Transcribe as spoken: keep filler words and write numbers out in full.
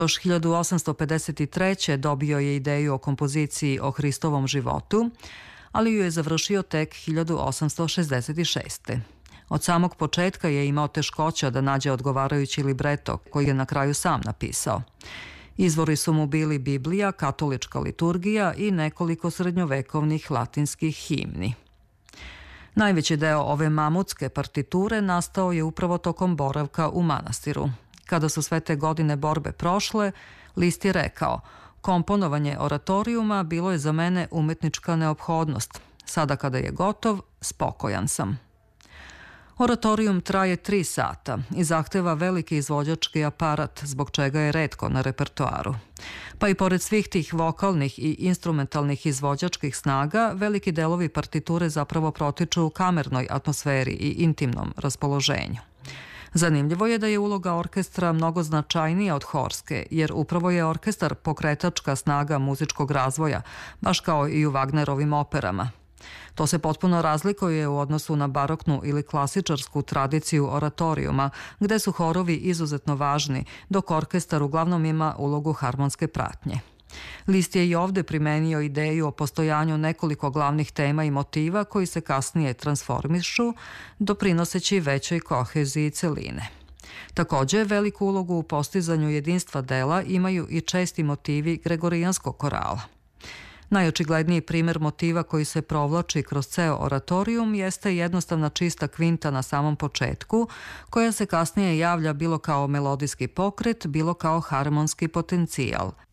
Još hiljadu osamsto pedeset treće. dobio je ideju o kompoziciji o Hristovom životu, ali ju je završio tek hiljadu osamsto šezdeset šeste. Od samog početka je imao teškoća da nađe odgovarajući libreto koji je na kraju sam napisao. Izvori su mu bili Biblija, katolička liturgija i nekoliko srednjovekovnih latinskih himni. Najveći deo ove mamutske partiture nastao je upravo tokom boravka u manastiru. Kada su sve te godine borbe prošle, Liszt je rekao: komponovanje oratorijuma bilo je za mene umetnička neophodnost. Sada kada je gotov, spokojan sam. Oratorijum traje tri sata i zahteva veliki izvođački aparat, zbog čega je retko na repertoaru. Pa i pored svih tih vokalnih i instrumentalnih izvođačkih snaga, veliki delovi partiture zapravo protiču u kamernoj atmosferi i intimnom raspoloženju. Zanimljivo je da je uloga orkestra mnogo značajnija od horske, jer upravo je orkestar pokretačka snaga muzičkog razvoja, baš kao i u Wagnerovim operama. To se potpuno razlikuje u odnosu na baroknu ili klasičarsku tradiciju oratorijuma, gde su horovi izuzetno važni, dok orkestar uglavnom ima ulogu harmonske pratnje. Liszt je i ovde primenio ideju o postojanju nekoliko glavnih tema i motiva koji se kasnije transformišu, doprinoseći većoj koheziji celine. Takođe, veliku ulogu u postizanju jedinstva dela imaju i česti motivi gregorijanskog korala. Najočigledniji primer motiva koji se provlači kroz ceo oratorijum jeste jednostavna čista kvinta na samom početku, koja se kasnije javlja bilo kao melodijski pokret, bilo kao harmonski potencijal,